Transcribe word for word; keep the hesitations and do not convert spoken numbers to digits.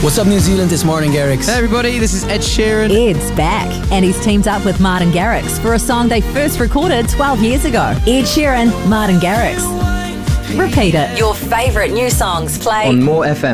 What's up, New Zealand? It's Martin Garrix. Hey everybody, this is Ed Sheeran. Ed's back, and he's teamed up with Martin Garrix for a song they first recorded twelve years ago. Ed Sheeran, Martin Garrix. Repeat it. Your favourite new songs play on More F M.